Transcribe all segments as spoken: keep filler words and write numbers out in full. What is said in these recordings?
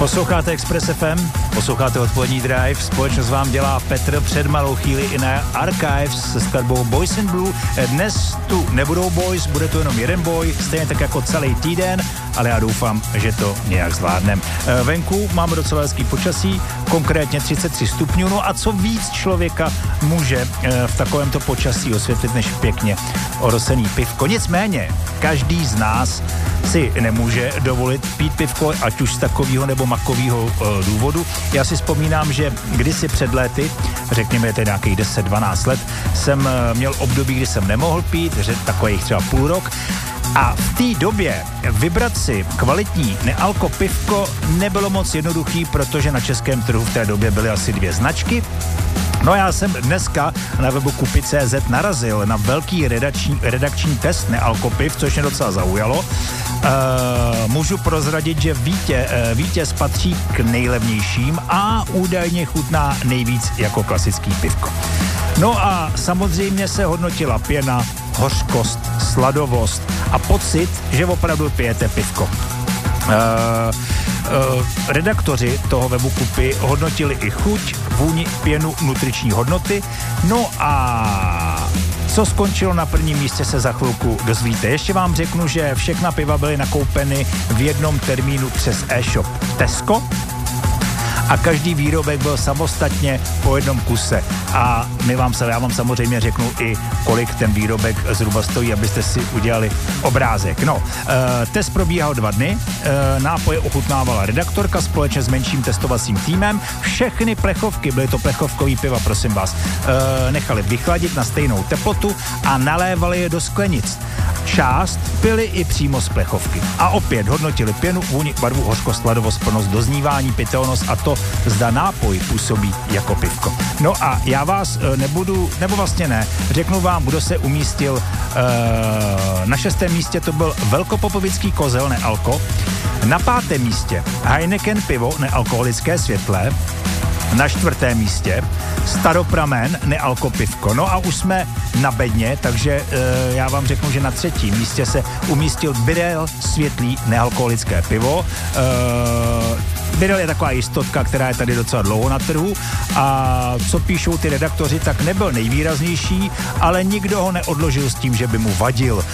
Posloucháte Express F M, posloucháte Odpolední drive, společnost vám dělá Petr, před malou chvíli i na Archives se skladbou Boys in Blue. Dnes tu nebudou boys, bude tu jenom jeden boj, stejně tak jako celý týden, ale já doufám, že to nějak zvládnem. Venku máme docela hezký počasí, konkrétně třicet tři stupňů, no a co víc člověka může v takovémto počasí osvětlit než pěkně orosený pivko. Nicméně, každý z nás si nemůže dovolit pít pivko, ať už z takového nebo makového e, důvodu. Já si vzpomínám, že kdysi před léty, řekněme, to je nějakých deset dvanáct let, jsem e, měl období, kdy jsem nemohl pít, že takových třeba půl rok. A v té době vybrat si kvalitní nealko pivko nebylo moc jednoduchý, protože na českém trhu v té době byly asi dvě značky. No já jsem dneska na webu kupy tečka cé zet narazil na velký redakční, redakční test nealkopiv, což mě docela zaujalo. Uh, můžu prozradit, že vítě, uh, vítěz patří k nejlevnějším a údajně chutná nejvíc jako klasický pivko. No a samozřejmě se hodnotila pěna, hořkost, sladovost a pocit, že opravdu pijete pivko. Uh, uh, redaktoři toho webu kupy hodnotili i chuť, vůni, pěnu, nutriční hodnoty. No a co skončilo na prvním místě, se za chvilku dozvíte. Ještě vám řeknu, že všechna piva byly nakoupeny v jednom termínu přes e-shop Tesco a každý výrobek byl samostatně po jednom kuse. A my vám, já vám samozřejmě řeknu i, kolik ten výrobek zhruba stojí, abyste si udělali obrázek. No, e, test probíhal dva dny, e, nápoje ochutnávala redaktorka společně s menším testovacím týmem. Všechny plechovky, byly to plechovkový piva, prosím vás, e, nechali vychladit na stejnou teplotu a nalévali je do sklenic. Část pili i přímo z plechovky. A opět hodnotili pěnu, vůni, barvu, hořkost, sladovost, plnost, doznívání, pitelnost a to, zda nápoj působí jako pivko. No a já vás e, nebudu, nebo vlastně ne, řeknu vám, kdo se umístil. E, na šestém místě to byl Velkopopovický kozel nealko, na pátém místě Heineken pivo nealkoholické světlé, na čtvrtém místě Staropramen nealko pivko. No a už jsme na bedně, takže e, já vám řeknu, že na třetím místě se umístil Birell světlý nealkoholické pivo. E, Birell je taková jistotka, která je tady docela dlouho na trhu a co píšou ty redaktoři, tak nebyl nejvýraznější, ale nikdo ho neodložil s tím, že by mu vadil.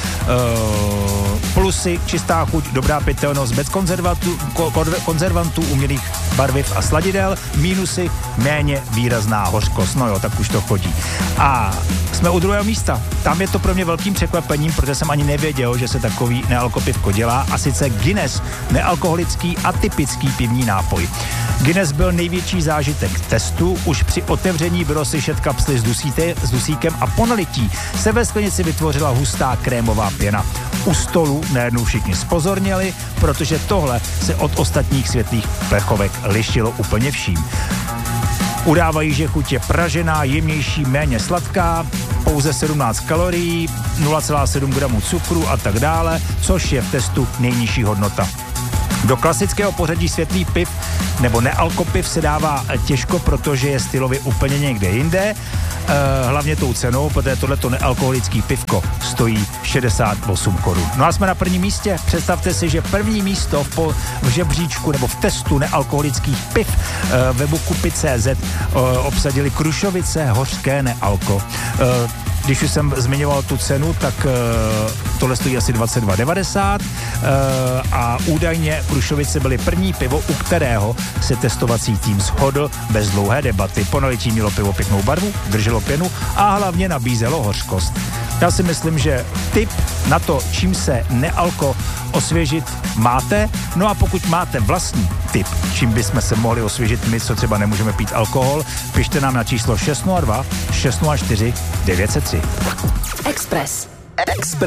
E, plusy, čistá chuť, dobrá pitelnost, bez konzervantů, konzervantů, umělých barviv a sladidel, mínusy, méně výrazná hořkost. No jo, tak už to chodí. A jsme u druhého místa. Tam je to pro mě velkým překvapením, protože jsem ani nevěděl, že se takový nealkopivko dělá, a sice Guinness, nealkoholický atypický pivní nápoj. Guinness byl největší zážitek testu, už při otevření bylo slyšet kapsly s, dusíte, s dusíkem a po nalití se ve sklenici vytvořila hustá krémová pěna. U stolu najednou všichni zpozorněli, protože tohle se od ostatních světlých plechovek lišilo úplně vším. Udávají, že chuť je pražená, jemnější, méně sladká, pouze sedmnáct kalorií, nula celá sedm gramů cukru a tak dále, což je v testu nejnižší hodnota. Do klasického pořadí světlý piv nebo nealkopiv se dává těžko, protože je stylově úplně někde jinde, e, hlavně tou cenou, protože tohleto nealkoholický pivko stojí šedesát osm korun. No a jsme na prvním místě. Představte si, že první místo v, po, v žebříčku nebo v testu nealkoholických piv e, webu kupy tečka cé zet e, obsadili Krušovice hořké nealko. E, Když už jsem zmiňoval tu cenu, tak uh, tohle stojí asi dvacet dva devadesát uh, a údajně Krušovice byly první pivo, u kterého se testovací tým shodl bez dlouhé debaty. Po nalití mělo pivo pěknou barvu, drželo pěnu a hlavně nabízelo hořkost. Já si myslím, že tip na to, čím se nealko osvěžit, máte. No a pokud máte vlastní tip, čím bychom se mohli osvěžit my, co třeba nemůžeme pít alkohol, pište nám na číslo šest nula dva šest nula čtyři devět nula tři. Express. Express.